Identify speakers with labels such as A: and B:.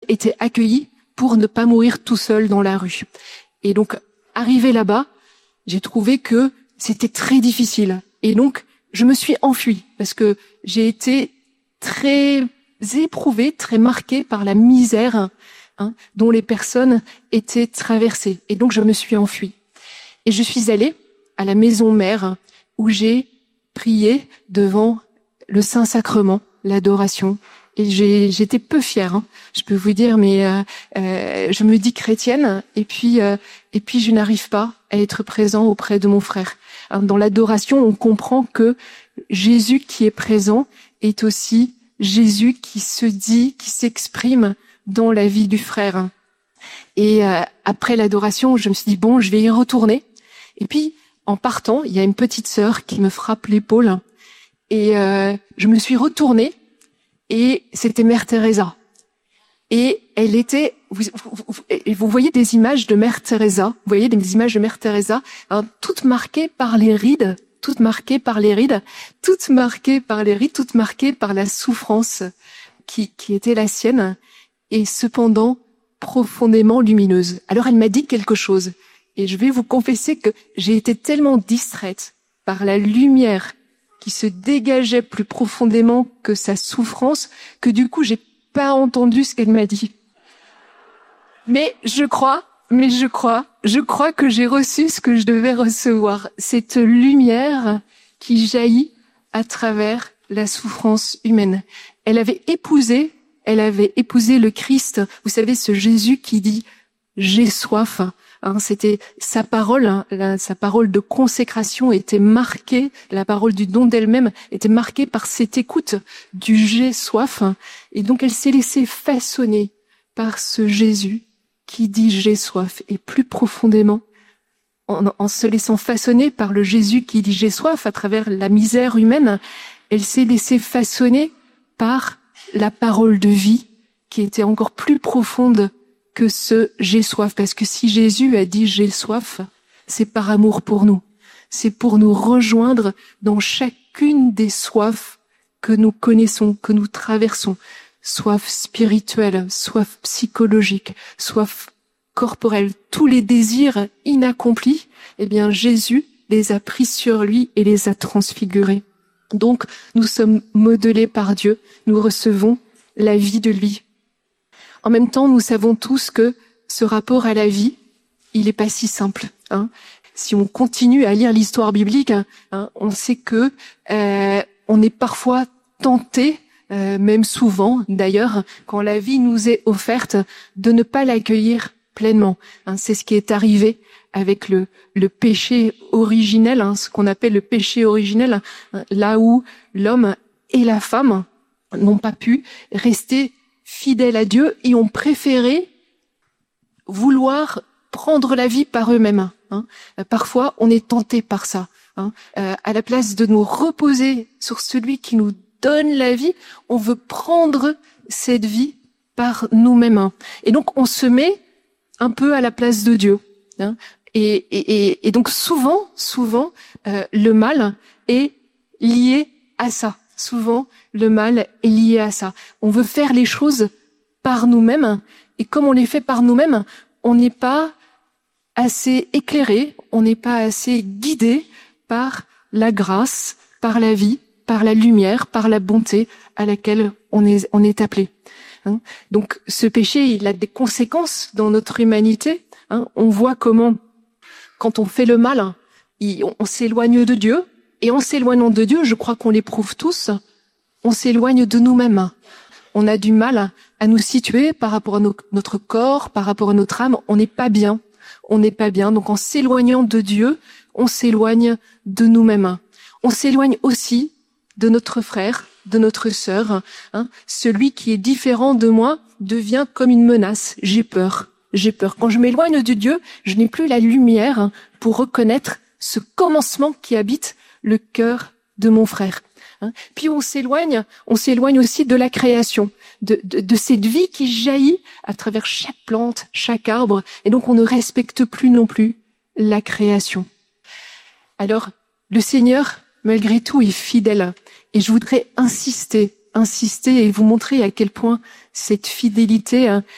A: était accueilli pour ne pas mourir tout seul dans la rue. Et donc, arrivé là-bas, j'ai trouvé que c'était très difficile. Et donc, je me suis enfuie parce que j'ai été très éprouvée, très marquée par la misère dont les personnes étaient traversées. Et donc, je me suis enfuie. Et je suis allée à la maison mère où j'ai prié devant le Saint-Sacrement, l'adoration. Et j'étais peu fière, je peux vous dire, mais je me dis chrétienne et puis je n'arrive pas à être présent auprès de mon frère. Dans l'adoration, on comprend que Jésus qui est présent est aussi Jésus qui se dit, qui s'exprime dans la vie du frère. Et après l'adoration, je me suis dit bon, je vais y retourner. Et puis en partant, il y a une petite sœur qui me frappe l'épaule et je me suis retournée. Et c'était Mère Teresa. Et elle était, vous voyez des images de Mère Teresa, vous voyez des images de Mère Teresa, toutes marquées par les rides, toutes marquées par la souffrance qui était la sienne, et cependant profondément lumineuse. Alors elle m'a dit quelque chose, et je vais vous confesser que j'ai été tellement distraite par la lumière qui se dégageait plus profondément que sa souffrance, que du coup, j'ai pas entendu ce qu'elle m'a dit. Mais je crois que j'ai reçu ce que je devais recevoir. Cette lumière qui jaillit à travers la souffrance humaine. Elle avait épousé le Christ. Vous savez, ce Jésus qui dit « j'ai soif ». C'était sa parole, sa parole de consécration était marquée, la parole du don d'elle-même était marquée par cette écoute du j'ai soif. Et donc elle s'est laissée façonner par ce Jésus qui dit j'ai soif. Et plus profondément, en se laissant façonner par le Jésus qui dit j'ai soif à travers la misère humaine, elle s'est laissée façonner par la parole de vie qui était encore plus profonde que ce j'ai soif, parce que si Jésus a dit j'ai soif, c'est par amour pour nous. C'est pour nous rejoindre dans chacune des soifs que nous connaissons, que nous traversons. Soif spirituelle, soif psychologique, soif corporelle. Tous les désirs inaccomplis, eh bien Jésus les a pris sur lui et les a transfigurés. Donc nous sommes modelés par Dieu, nous recevons la vie de lui. En même temps, nous savons tous que ce rapport à la vie, il est pas si simple. Si on continue à lire l'histoire biblique, on sait que on est parfois tenté, même souvent d'ailleurs, quand la vie nous est offerte, de ne pas l'accueillir pleinement. C'est ce qui est arrivé avec le péché originel, ce qu'on appelle le péché originel, là où l'homme et la femme n'ont pas pu rester fidèles à Dieu et ont préféré vouloir prendre la vie par eux-mêmes. Parfois, on est tenté par ça. À la place de nous reposer sur celui qui nous donne la vie, on veut prendre cette vie par nous-mêmes. Et donc, on se met un peu à la place de Dieu. Et donc, souvent, le mal est lié à ça. Souvent, le mal est lié à ça. On veut faire les choses par nous-mêmes, et comme on les fait par nous-mêmes, on n'est pas assez éclairé, on n'est pas assez guidé par la grâce, par la vie, par la lumière, par la bonté à laquelle on est appelé. Donc, ce péché, il a des conséquences dans notre humanité. On voit comment, quand on fait le mal, on s'éloigne de Dieu. Et en s'éloignant de Dieu, je crois qu'on l'éprouve tous, on s'éloigne de nous-mêmes. On a du mal à nous situer par rapport à notre corps, par rapport à notre âme. On n'est pas bien. Donc en s'éloignant de Dieu, on s'éloigne de nous-mêmes. On s'éloigne aussi de notre frère, de notre sœur. Celui qui est différent de moi devient comme une menace. J'ai peur. Quand je m'éloigne de Dieu, je n'ai plus la lumière pour reconnaître ce commencement qui habite le cœur de mon frère. Puis on s'éloigne aussi de la création, de cette vie qui jaillit à travers chaque plante, chaque arbre, et donc on ne respecte plus non plus la création. Alors, le Seigneur, malgré tout, est fidèle, et je voudrais insister et vous montrer à quel point cette fidélité